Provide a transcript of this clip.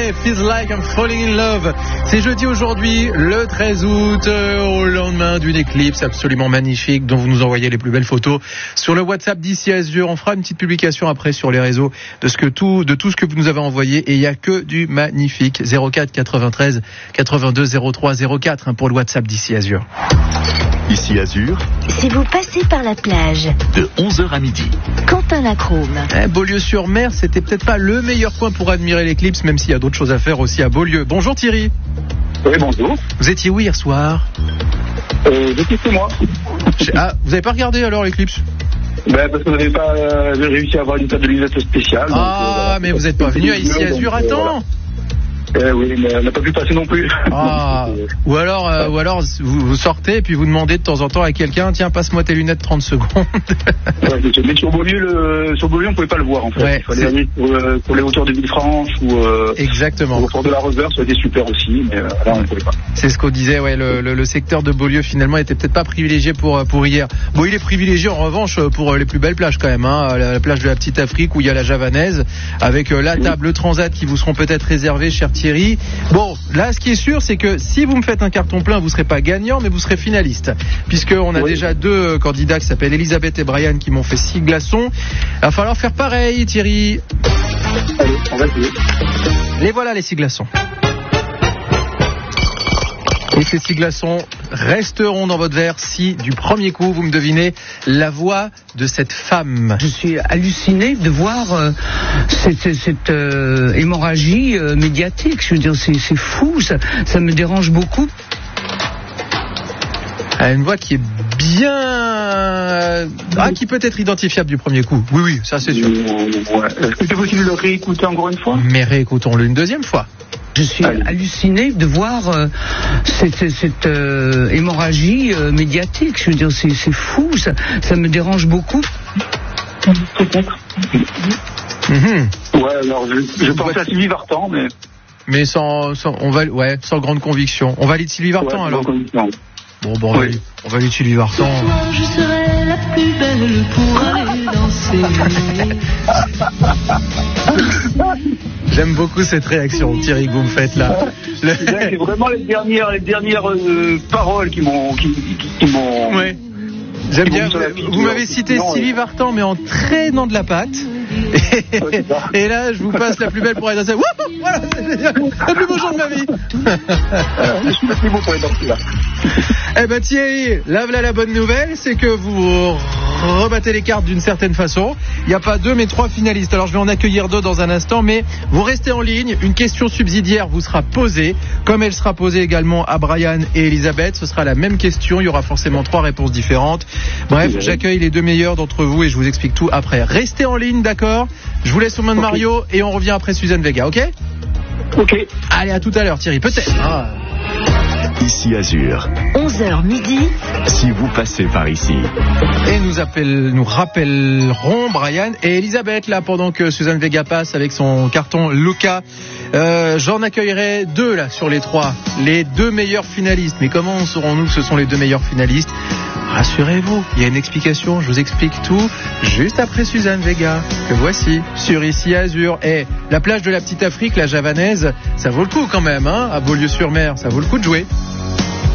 Coldplay, Feels Like I'm Falling in Love. C'est jeudi aujourd'hui, le 13 août, au lendemain d'une éclipse absolument magnifique dont vous nous envoyez les plus belles photos sur le WhatsApp d'ici Azur. On fera une petite publication après sur les réseaux de tout ce que vous nous avez envoyé, et il n'y a que du magnifique. 04 93 82 03 04 pour le WhatsApp d'ici Azur. Ici Azur, si vous passez par la plage, de 11h à midi. Quentin Lacrome. Beaulieu-sur-Mer, c'était peut-être pas le meilleur coin pour admirer l'éclipse, même s'il y a d'autres choses à faire aussi à Beaulieu. Bonjour Thierry. Oui, bonjour. Vous étiez où hier soir? J'étais chez moi. Ah, vous n'avez pas regardé alors l'éclipse? Parce qu'on n'avait pas réussi à avoir une table de lunettes spéciale. Ah, mais vous n'êtes pas venu à Ici Azur à temps? Oui, mais on n'a pas pu passer non plus. Ah. Ou alors vous sortez et puis vous demandez de temps en temps à quelqu'un, tiens, passe-moi tes lunettes 30 secondes. Mais sur Beaulieu, on pouvait pas le voir en fait. Ouais, il fallait aller pour les hauteurs de Villefranche ou exactement. au fort de la Reverse, ça a été super aussi, mais là on ne pouvait pas. C'est ce qu'on disait, ouais, le secteur de Beaulieu finalement était peut-être pas privilégié pour hier. Bon, il est privilégié en revanche pour les plus belles plages quand même, hein, la plage de la Petite Afrique où il y a la Javanaise avec la table, le transat qui vous seront peut-être réservés, cher Thierry. Bon, là, ce qui est sûr, c'est que si vous me faites un carton plein, vous serez pas gagnant, mais vous serez finaliste, puisqu'on a déjà deux candidats qui s'appellent Elisabeth et Brian qui m'ont fait 6 glaçons. Il va falloir faire pareil, Thierry. Allez, on va essayer. Les voilà, les 6 glaçons. Et ces 6 glaçons resteront dans votre verre si, du premier coup, vous me devinez la voix de cette femme. Je suis halluciné de voir cette hémorragie médiatique. Je veux dire, c'est fou, ça me dérange beaucoup. Elle a une voix qui est bien... qui peut être identifiable du premier coup. Oui, ça c'est sûr. Ouais. Est-ce que c'est possible de le réécouter encore une fois? Mais réécoutons-le une deuxième fois. Je suis halluciné de voir cette hémorragie médiatique. Je veux dire, c'est fou, ça me dérange beaucoup. Peut-être. Ouais, alors je pensais à Sylvie Vartan, mais sans grande conviction. On valide Sylvie Vartan alors. Bon, oui. On valide Sylvie Vartan. Je serai la plus belle pour aller danser. J'aime beaucoup cette réaction, Thierry, que vous me faites là. C'est vraiment les dernières paroles qui m'ont. Ouais. J'aime bien. Vous m'avez cité Sylvie Vartan, mais en traînant de la patte. Et là, je vous passe la plus belle pour aller danser. Voilà, c'est génial. Le plus beau jour de ma vie. Je suis le plus beau pour aller danser là. Eh ben Thierry, là voilà la bonne nouvelle, c'est que vous rebattez les cartes d'une certaine façon. Il n'y a pas 2 mais 3 finalistes. Alors je vais en accueillir 2 dans un instant, mais vous restez en ligne. Une question subsidiaire vous sera posée, comme elle sera posée également à Brian et Elisabeth. Ce sera la même question, il y aura forcément 3 réponses différentes. Bref, j'accueille les 2 meilleurs d'entre vous et je vous explique tout après. Restez en ligne, d'accord? Je vous laisse aux mains de Mario et on revient après Suzanne Vega, ok? Ok. Allez, à tout à l'heure Thierry, peut-être. Ici Azur, 11h midi. si vous passez par ici. Et nous rappellerons Brian et Elisabeth là pendant que Suzanne Vega passe avec son carton Luca. J'en accueillerai 2 là sur les 3, les 2 meilleurs finalistes. Mais comment saurons-nous que ce sont les 2 meilleurs finalistes? Rassurez-vous, il y a une explication, je vous explique tout juste après Suzanne Vega, que voici sur Ici Azur. Et la plage de la Petite Afrique, la Javanaise, ça vaut le coup quand même, hein, à Beaulieu-sur-Mer, ça vaut le coup de jouer.